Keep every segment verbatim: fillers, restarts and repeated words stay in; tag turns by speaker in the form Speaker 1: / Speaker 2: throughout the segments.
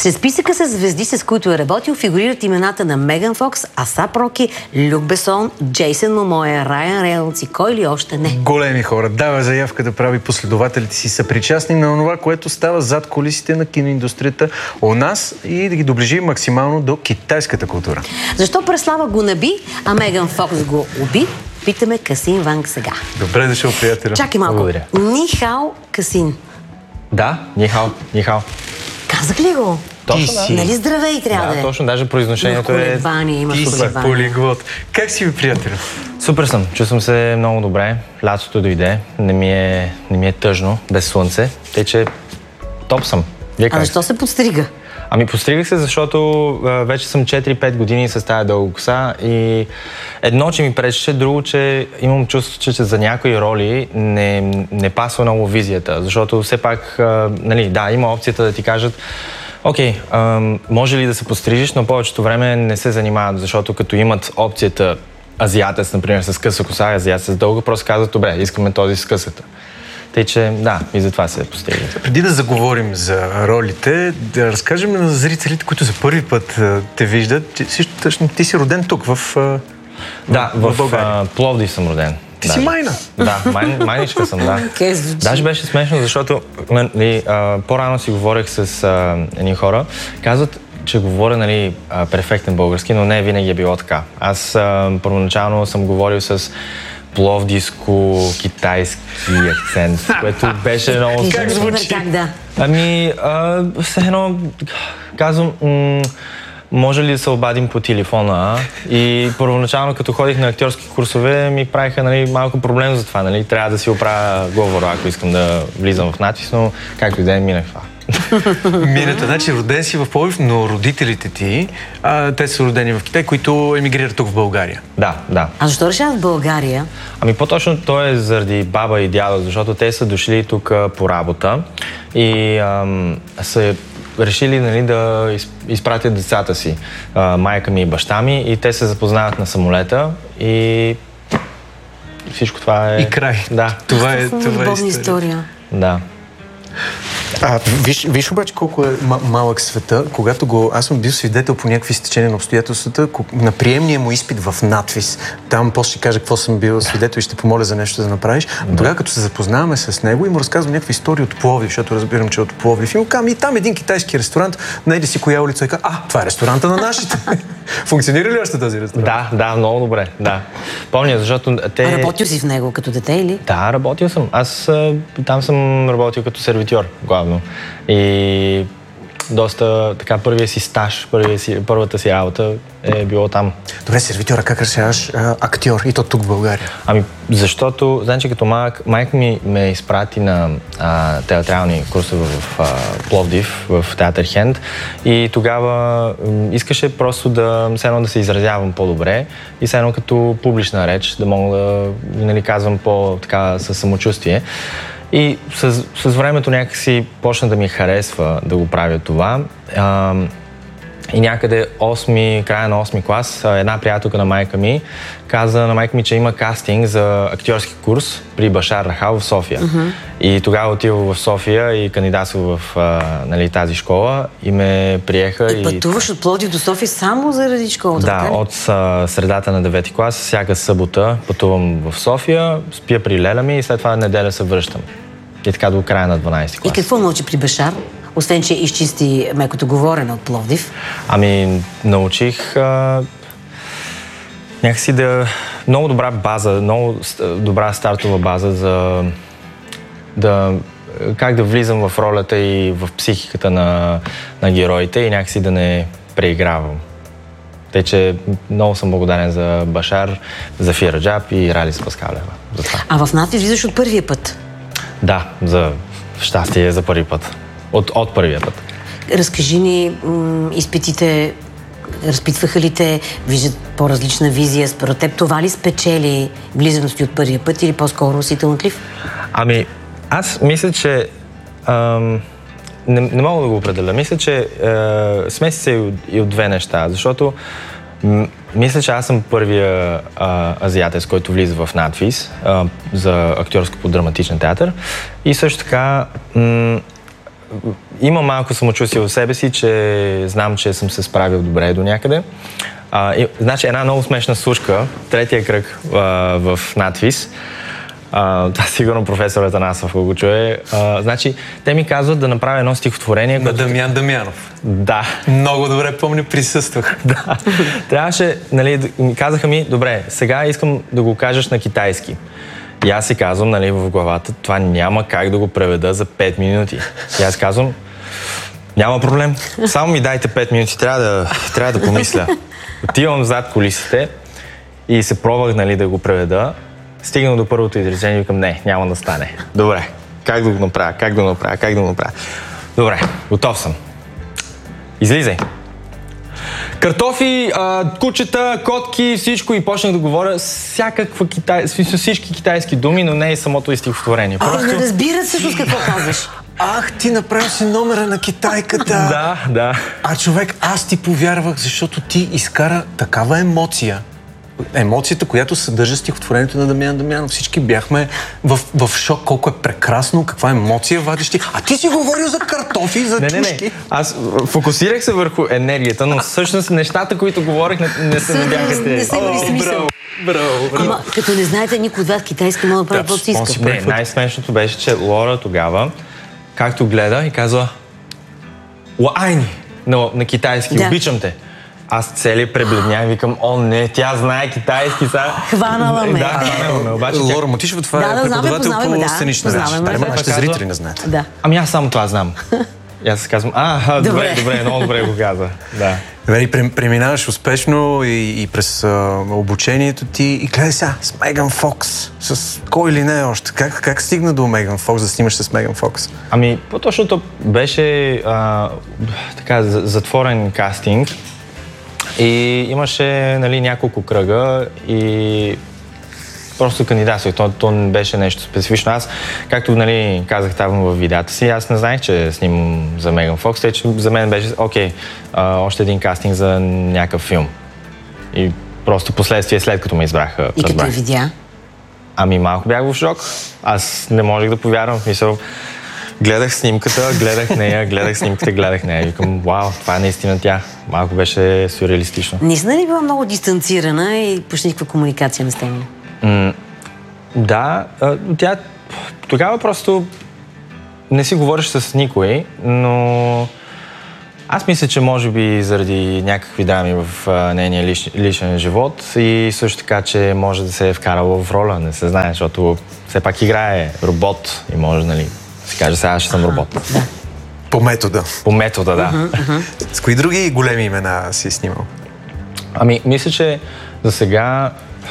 Speaker 1: Сред списъка с звезди, с които е работил, фигурират имената на Меган Фокс, Асап Роки, Люк Бесон, Джейсън Момоя, Райан Рейнолдс и кой ли още не.
Speaker 2: Големи хора. Дава заявка да прави последователите си съпричастни на това, което става зад кулисите на киноиндустрията у нас и да ги доближи максимално до китайската култура.
Speaker 1: Защо Преслава го наби, а Меган Фокс го уби? Питаме Касин Ванг сега.
Speaker 2: Добре дошъл, приятеля.
Speaker 1: Чакай малко.
Speaker 3: Благодаря.
Speaker 1: Нихао, Касин.
Speaker 3: Да, нихао, нихао.
Speaker 1: Казах ли го?
Speaker 3: Точно,
Speaker 1: да. Нали здравей трябва да,
Speaker 3: да
Speaker 1: е?
Speaker 3: точно, даже произношението е...
Speaker 1: Колебание, има
Speaker 2: Ти си полиглот. Как си ви, приятеля?
Speaker 3: Супер съм, чувствам се много добре. Лятото дойде, не ми е, не ми е тъжно, без слънце. Тъй, че топ съм. Вие
Speaker 1: а
Speaker 3: как?
Speaker 1: защо се подстрига?
Speaker 3: Ами подстригах се, защото а, вече съм четири-пет години с тази дълга коса и едно, че ми пречеше, друго, че имам чувство, че за някои роли не, не пасва много визията, защото все пак, а, нали, да, има опцията да ти кажат окей, okay, може ли да се подстрижиш, но повечето време не се занимават, защото като имат опцията азиатец, например, с къса коса, азиатец с дълга, просто казват, добре, искаме този с късата. Тъй, че да, и затова се постигна.
Speaker 2: Преди да заговорим за ролите, да разкажем на зрителите, които за първи път те виждат, че също точно ти си роден тук, в, в,
Speaker 3: да,
Speaker 2: в, в
Speaker 3: България. В Пловдив съм роден.
Speaker 2: Ти си майна.
Speaker 3: Да, май, майничка съм, да.
Speaker 1: Okay,
Speaker 3: Даже беше смешно, защото нали, по-рано си говорех с а, едни хора. Казват, че говоря нали, перфектен български, но не винаги е било така. Аз а, първоначално съм говорил с пловдивско-китайски акцент, което беше много...
Speaker 1: Как звучи? Как да?
Speaker 3: Ами, а, все едно казвам... М- може ли да се обадим по телефона? И първоначално, като ходих на актьорски курсове, ми правиха нали, малко проблем за това. Нали? Трябва да си оправя говора, ако искам да влизам в надпис, но както и да е, минах това.
Speaker 2: Мината, значи роден си в Пловдив, но родителите ти, а, те са родени в Китай, които емигрират тук в България.
Speaker 3: Да, да.
Speaker 1: А защо решават в България?
Speaker 3: Ами по-точно то е заради баба и дядо, защото те са дошли тук по работа и ам, са решили нали, да изпратят децата си, а, майка ми и баща ми, и те се запознават на самолета и всичко това е...
Speaker 2: И край.
Speaker 3: Да.
Speaker 2: Това е, това е история.
Speaker 1: история.
Speaker 3: Да.
Speaker 2: А, виж, виж обаче колко е малък света, когато го... Аз съм бил свидетел по някакви стечения на обстоятелствата на приемния му изпит в надвис. Там после ще кажа какво съм бил свидетел и ще помоля за нещо да направиш. Но тогава, като се запознаваме с него и му разказвам някакви истории от Пловдив, защото разбирам, че е от Пловдив. И му казвам, и там един китайски ресторант, найди си коя улица и казва, а, това е ресторанта на нашите. Функционира ли още този ресторант?
Speaker 3: Да, да, много добре, да. Помня, защото те...
Speaker 1: А работил си в него като дете или?
Speaker 3: Да, работил съм. Аз там съм работил като сервитьор, главно. И доста така първия си стаж, първия си, първата си работа е било там.
Speaker 2: Добре, сервитьора, как решаваш актьор и то тук в България?
Speaker 3: Ами, защото, значи като малък, майка ми ме изпрати на а, театрални курсове в а, Пловдив, в театър Хенд, и тогава м, искаше просто да, едно да се изразявам по-добре и едно като публична реч, да мога да нали, казвам по-така със самочувствие. И с, с времето някакси почна да ми харесва да го правя това. А, и някъде осми, края на осми клас, една приятелка на майка ми каза на майка ми, че има кастинг за актьорски курс при Башар Рахал в София. Uh-huh. И тогава отива в София и кандидатства в а, нали, тази школа и ме приеха.
Speaker 1: И пътуваш и... от Пловдив до София само заради школата?
Speaker 3: Да, от а, средата на девети клас, всяка събота пътувам в София, спя при леля ми и след това неделя се връщам. И така до края на дванадесети клас.
Speaker 1: И какво научи при Башар? Освен, че изчисти мекото говорене от Пловдив?
Speaker 3: Ами, научих а, някакси да... Много добра база, много добра стартова база за да... Как да влизам в ролята и в психиката на, на героите и някакси да не преигравам. Тъй, че много съм благодарен за Башар, за Фираджаб и Ралис Паскалева. За това.
Speaker 1: А в надвис влизаш от първия път?
Speaker 3: Да, за щастие за първи път. От, от първия път.
Speaker 1: Разкажи ни, м- изпитите, разпитваха ли те, виждат по-различна визия? Според теб това ли спечели влизаности от първия път или по-скоро си талантлив?
Speaker 3: Ами, аз мисля, че ам, не, не мога да го определя. Мисля, че е, смеси се и от, и от две неща, защото м- мисля, че аз съм първия а, азиатец, който влиза в надвис а, за актьорско по драматичен театър. И също така м- имам малко самочувствие в себе си, че знам, че съм се справил добре до някъде. А, и, значи една много смешна случка, третия кръг а, в надвис. А, това сигурно професор Атанасов го чуе. А, значи, те ми казват да направя едно стихотворение.
Speaker 2: На
Speaker 3: което...
Speaker 2: Дамян Дамянов.
Speaker 3: Да.
Speaker 2: Много добре помня, присъствах.
Speaker 3: Да. Трябваше, нали, казаха ми, добре, сега искам да го кажеш на китайски. И аз си казвам, нали, в главата, това няма как да го преведа за пет минути. И аз казвам, няма проблем, само ми дайте пет минути, трябва да, трябва да помисля. Отивам зад кулисите и се пробвах, нали, да го преведа. Стигнах до първото изречение и викам, не, няма да стане. Добре, как да го направя, как да го направя, как да го направя. Добре, готов съм. Излизай. Картофи, а, кучета, котки, всичко и почнах да говоря всякаква китай... всички китайски думи, но не и самото и стихотворение.
Speaker 1: А, Просто... не разбира всъщност какво казваш.
Speaker 2: Ах, ти направи си номера на китайката.
Speaker 3: Да, да.
Speaker 2: А човек, аз ти повярвах, защото ти изкара такава емоция. Емоцията, която съдържа стихотворението на Дамян Дамянов. Всички бяхме в, в шок, колко е прекрасно, каква емоция вадиш ти. А ти си говорил за картофи, за
Speaker 3: не,
Speaker 2: чушки.
Speaker 3: Не, не, аз фокусирах се върху енергията, но всъщност нещата, които говорих, не, не се не бяха те.
Speaker 1: Не се имали смисъл.
Speaker 2: Браво, браво, браво.
Speaker 1: Ама, като не знаете никой от вас китайски, мога да прави каквото си иска.
Speaker 3: Не, най-смешното беше, че Лора тогава, както гледа и казва Лайни на, на китайски,
Speaker 1: да.
Speaker 3: Обичам те. Аз цели пребледнях и викам, о не, тя знае китайски са.
Speaker 1: Хванала ме.
Speaker 3: Да, хванала ме. Обаче тя...
Speaker 2: Лора Мотишева, това
Speaker 1: да,
Speaker 2: е
Speaker 1: да,
Speaker 2: преподавател
Speaker 1: знаме,
Speaker 2: по
Speaker 1: да,
Speaker 2: сценична реч. Да, нашите зрители не знаят.
Speaker 1: Да.
Speaker 3: Ами аз само това знам. И аз казвам, а, добре, добре, добре, много добре го каза. Да.
Speaker 2: Добре, преминаваш успешно и, и през а, обучението ти и гледай сега с Меган Фокс. С кой или не още? Как, как стигна до Меган Фокс, да снимаш с Меган Фокс?
Speaker 3: Ами, по-точното беше а, така затворен кастинг и имаше, нали, няколко кръга и просто кандидатствах. То, то не беше нещо специфично. Аз, както, нали, казах там в видеята си, аз не знаех, че снимам за Меган Фокс, тъй че за мен беше, окей, а, още един кастинг за някакъв филм. И просто последствие, след като ме избраха,
Speaker 1: и
Speaker 3: разбрах.
Speaker 1: като видя?
Speaker 3: Ами малко бях в шок. Аз не можех да повярвам. Мисъл, гледах снимката, гледах нея, гледах снимката, гледах нея. И викам, вау, това е наистина тя. Малко беше сюрреалистично.
Speaker 1: Наистина ли била много дистанцирана и почти никаква комуникация не сте имали?
Speaker 3: М- да, тя тогава просто не си говориш с никой, но аз мисля, че може би заради някакви драми в а, нейния лич, личен живот и също така, че може да се е вкарала в роля, не се знае, защото все пак играе робот и може, нали, да си каже, сега аз ще съм робот.
Speaker 1: Да.
Speaker 2: По метода.
Speaker 3: По метода, да.
Speaker 1: Uh-huh, uh-huh.
Speaker 2: С кои други големи имена си снимал?
Speaker 3: Ами, мисля, че за сега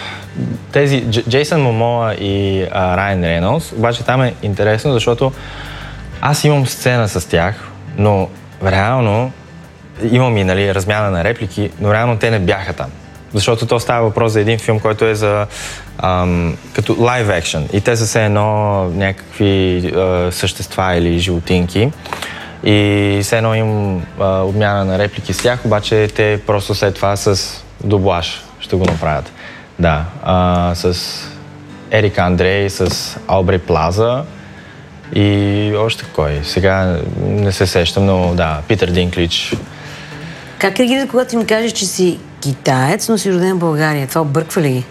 Speaker 3: тези Джейсън Момоа и а, Райан Рейнолдс, обаче там е интересно, защото аз имам сцена с тях, но реално имам и, нали, размяна на реплики, но реално те не бяха там. Защото то става въпрос за един филм, който е за ам, като live action и те са все едно някакви а, същества или животинки и все едно им а, обмяна на реплики с тях, обаче те просто след това с дублаж ще го направят. Да, а, с Ерик Андрей, с Албрей Плаза и още кой. Сега не се сещам, но да, Питър Динклич.
Speaker 1: Как реагират, когато им кажеш, че си китаец, но си роден в България? Това обърква ли ги?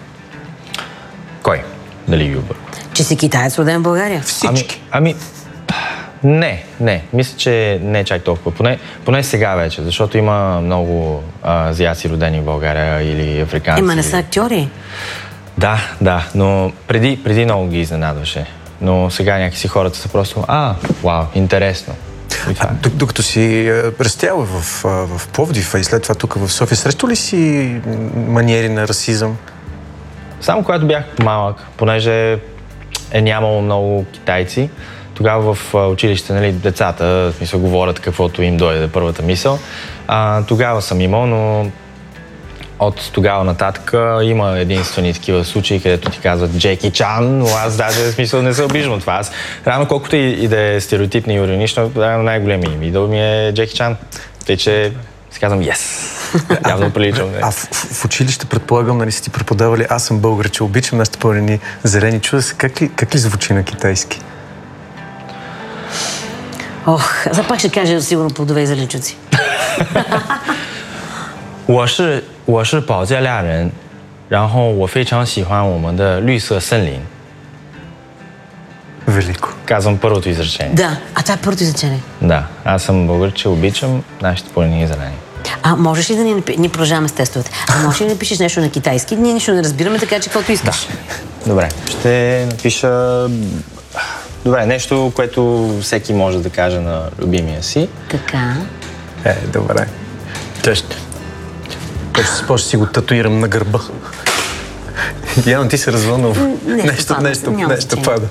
Speaker 3: Кой? Дали ги обърква?
Speaker 1: Че си китаец, роден в България?
Speaker 2: Всички.
Speaker 3: Ами, ами не, не. Мисля, че не е чак толкова. Поне, поне сега вече, защото има много а, азиаци родени в България или африканци.
Speaker 1: Ема не са актьори?
Speaker 3: Да, да, но преди, преди много ги изненадваше. Но сега някакси хората са просто, а, вау, интересно.
Speaker 2: А, докато си растяла в, в Пловдив, а и след това тук в София, срещу ли си маниери на расизъм?
Speaker 3: Само когато бях малък, понеже е нямало много китайци, тогава в училище, нали, децата, в смисъл, говорят каквото им дойде първата мисъл. А, тогава съм имал, но от тогава нататък има единствени такива случаи, където ти казват Джеки Чан, но аз даже в смисъл не се обиждам от това. Аз, рано колкото и, и да е стереотипно и иронично, най-големият им идол ми е Джеки Чан. Тъй, че си казвам yes. Явно приличам.
Speaker 2: А в, в, в училище, предполагам, нали си ти преподавали аз съм българ, че обичам нашите пълнени зелени. Чуда се, как ли, как ли звучи на китайски?
Speaker 1: Ох, за пак ще кажа сигурно плодове и зеленчуци.
Speaker 3: 我是我是保加利亚人，然后我非常喜欢我们的绿色森林。
Speaker 2: Велико.
Speaker 3: Казвам първото изречение.
Speaker 1: Да, а това е първото изречение.
Speaker 3: Да, аз съм българче, обичам нашите планини и зелени.
Speaker 1: А можеш ли да ни напишеш? Ние продължаваме с тестовете. А можеш ли да напишеш нещо на китайски? Ние нищо не разбираме, така че каквото искаш.
Speaker 3: Да. Добре, ще напиша... Добре, нещо, което всеки може да каже на любимия си.
Speaker 1: Така.
Speaker 2: Е, добре. Тя ще... Ще си го татуирам на гърба. Явно ти се развълнал. Нещо, нещо, нещо пада.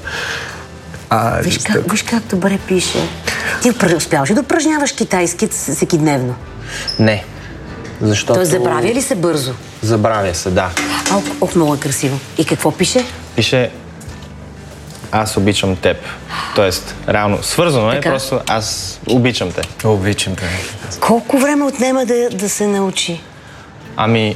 Speaker 2: А,
Speaker 1: виж, как, виж как добре пише. Ти успяваш ли да упражняваш китайски всеки дневно?
Speaker 3: Не. Защото...
Speaker 1: Той забравя ли се бързо?
Speaker 3: Забравя се, да.
Speaker 1: А, ох, много е красиво. И какво пише?
Speaker 3: Пише аз обичам теб. Тоест, реално, свързано е, така? Просто аз обичам те.
Speaker 2: Обичам те.
Speaker 1: Колко време отнема да, да се научи?
Speaker 3: Ами,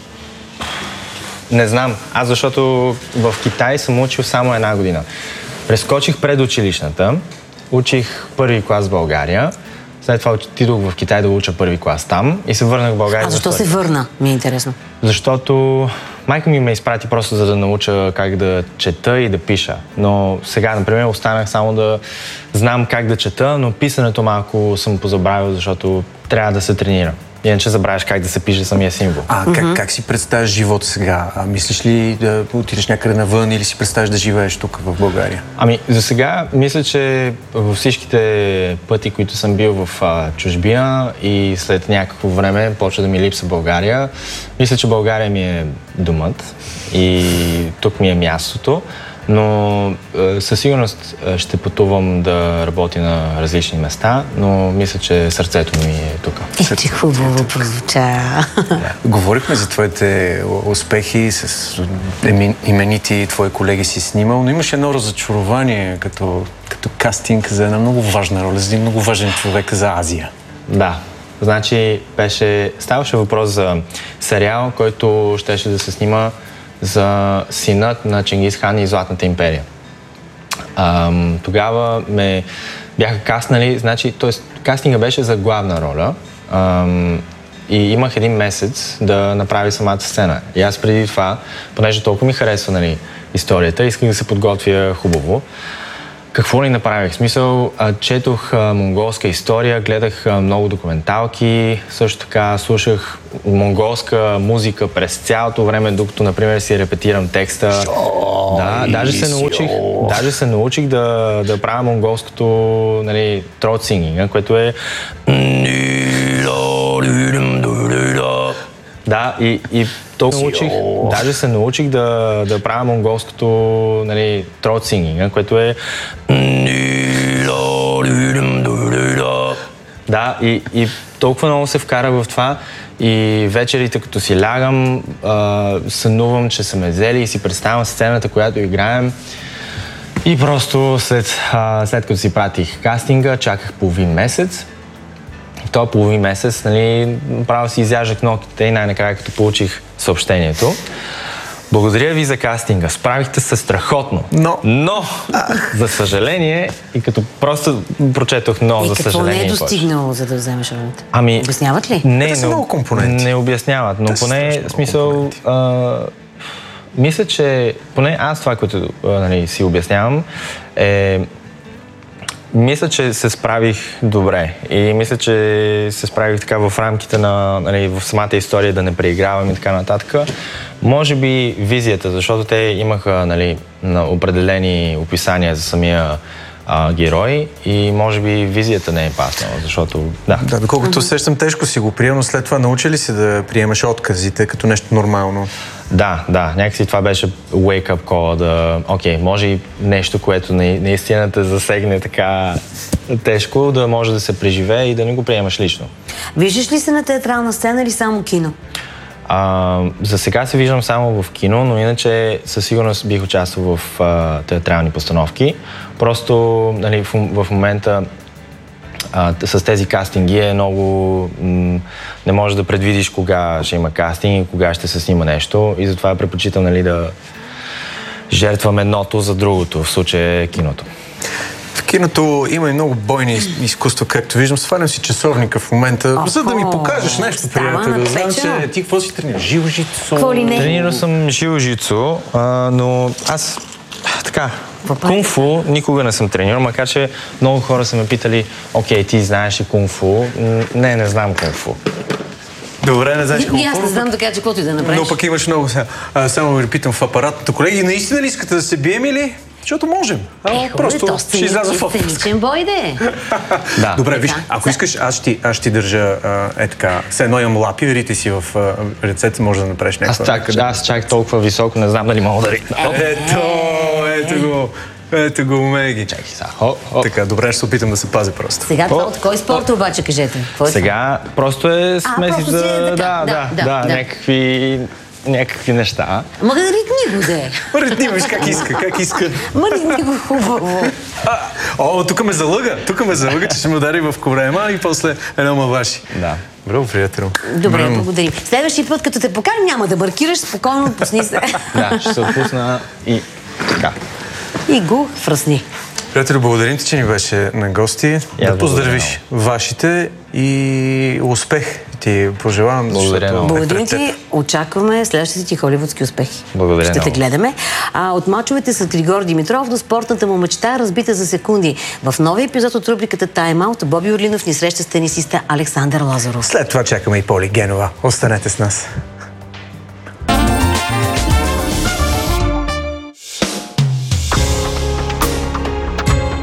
Speaker 3: не знам. Аз защото в Китай съм учил само една година. Прескочих предучилищната, учих първи клас в България, след това отидох в Китай да уча първи клас там и се върнах в България.
Speaker 1: А защо се върна? Ми е интересно.
Speaker 3: Защото майка ми ме изпрати просто за да науча как да чета и да пиша. Но сега, например, останах само да знам как да чета, но писането малко съм позабравил, защото трябва да се тренира. Иначе забравяш как да се пише самия символ.
Speaker 2: А как, mm-hmm. как си представяш живота сега? А мислиш ли да отидеш някъде навън или си представяш да живееш тук в България?
Speaker 3: Ами, за сега мисля, че във всичките пъти, които съм бил в а, чужбина и след някакво време почва да ми липса България, мисля, че България ми е домът и тук ми е мястото. Но със сигурност ще пътувам да работя на различни места, но мисля, че сърцето ми е тук.
Speaker 1: Е, че хубаво прозвуча.
Speaker 2: Да. Говорихме за твоите успехи, с именити твои колеги си снимал, но имаш едно разочарование като, като кастинг за една много важна роля, за един много важен човек за Азия.
Speaker 3: Да. Значи беше, ставаше въпрос за сериал, който щеше да се снима за синът на Чингис Хан и Златната империя. Ам, тогава ме бяха кастнали, значи, т.е. кастинга беше за главна роля ам, и имах един месец да направя самата сцена. И аз преди това, понеже толкова ми харесва, нали, историята, исках да се подготвя хубаво. Какво ли направих? В смисъл, четох а, монголска история, гледах а, много документалки, също така слушах монголска музика през цялото време, докато, например, си репетирам текста. Да, даже се научих, даже се научих да, да правя монголското, нали, throat singing, което е... Да, и, и толкова научих, даже се научих да, да правя монголското, нали, throat singing, което е... Да, и, и толкова много се вкарах в това и вечерите, като си лягам, а, сънувам, че са ме взели и си представям сцената, която играем. И просто след, а, след като си пратих кастинга, чаках половин месец. този половин месец, нали, право си изяждах ногтите и най-накрая, като получих съобщението. Благодаря ви за кастинга. Справихте се страхотно.
Speaker 2: Но,
Speaker 3: но за съжаление, и като просто прочетох но,
Speaker 1: и
Speaker 3: за съжаление.
Speaker 1: И какво не е достигнало, за да вземеш ролята?
Speaker 3: Ами,
Speaker 1: обясняват ли?
Speaker 3: Не,
Speaker 2: те са много компоненти.
Speaker 3: Не обясняват, но
Speaker 2: те
Speaker 3: поне смисъл... А, мисля, че поне аз това, което а, нали, си обяснявам, е... Мисля, че се справих добре и мисля, че се справих така в рамките на, нали, в самата история да не преигравам и така нататък. Може би визията, защото те имаха, нали, на определени описания за самия а, герой и може би визията не е паснала, защото... Да,
Speaker 2: да доколкото mm-hmm. сещам, тежко си го приема, но след това научи ли си да приемаш отказите като нещо нормално?
Speaker 3: Да, да, някакси това беше wake-up call, да, окей, okay, може и нещо, което наистина те засегне така тежко, да може да се преживее и да не го приемаш лично.
Speaker 1: Виждаш ли се на театрална сцена или само кино?
Speaker 3: А, за сега се виждам само в кино, но иначе със сигурност бих участвал в а, театрални постановки. Просто, нали, в, в момента а, с тези кастинги е много... М- не можеш да предвидиш кога ще има кастинг и кога ще се снима нещо и затова предпочитам, нали, да жертвам едното за другото, в случая е киното.
Speaker 2: В киното има и много бойни изкуства, както виждам. Свалям си часовника в момента,
Speaker 1: О,
Speaker 2: за да ми покажеш нещо, приятел. Знам, че ти какво си тренираш? Жилжицу?
Speaker 3: Тренирал съм жилжицу, но аз така, кунг-фу никога не съм тренирал, макар че много хора са ме питали, окей, ти знаеш ли кунг-фу? Не, не знам кунг-фу.
Speaker 2: Добре, не знаеш
Speaker 1: И аз не знам така, че каквото и да направиш.
Speaker 2: Но пък имаш много сега. А, само ви питам в апаратното. Колеги, наистина ли искате да се бием или? Защото можем. А,
Speaker 1: Е,
Speaker 2: просто
Speaker 1: то
Speaker 2: ще изляза в отпуск.
Speaker 1: сценичен бой, де.
Speaker 3: Да.
Speaker 2: Добре, виж,
Speaker 1: Да.
Speaker 2: ако искаш, аз ще, аз ще ти държа а, е така. Все едно имам лапи, рите си в а, ръцете, може да направиш някаква.
Speaker 3: Аз чак, аз чак толкова високо, не знам дали мога да ритна.
Speaker 2: Ето, ето го. Ето го, Меги.
Speaker 3: Чакай сега. О, о.
Speaker 2: Така, добре, ще се опитам да се пазя просто.
Speaker 1: Сега това от кой спорт обаче, кажете? Какво е
Speaker 3: Сега просто е смесица,
Speaker 1: просто си е така,
Speaker 3: да, да,
Speaker 1: да,
Speaker 3: да,
Speaker 1: да.
Speaker 3: някакви, някакви неща.
Speaker 1: Ама да ритни го, де.
Speaker 2: Ритни, виж как иска, как иска.
Speaker 1: Ма ритни го хубаво.
Speaker 2: А, о, тук ме залъга, тук ме залъга, че ще ме удари в корема и после едно маваши.
Speaker 3: Да.
Speaker 2: Браво, приятел.
Speaker 1: Добре, благодарим. Следващия път, като те поканим, няма да маркираш, спокойно пусни се.
Speaker 3: Да, ще се отпусна и така.
Speaker 1: И го фръсни.
Speaker 2: Приятели, благодарим ти, че ни беше на гости. Да поздравиш вашите и успех ти пожелавам.
Speaker 3: Благодаря много.
Speaker 1: Благодарим ти. Очакваме следващите ти холивудски успехи.
Speaker 3: Благодаря
Speaker 1: Ще те
Speaker 3: много.
Speaker 1: гледаме. А от мачовете с Григор Димитров до спортната му мечта, разбита за секунди. В новия епизод от рубриката Time Out Боби Орлинов ни среща с тенисиста Александър Лазаров.
Speaker 2: След това чакаме и Поли Генова. Останете с нас.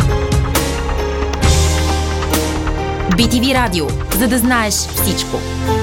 Speaker 4: би ти ви Радио, за да знаеш всичко.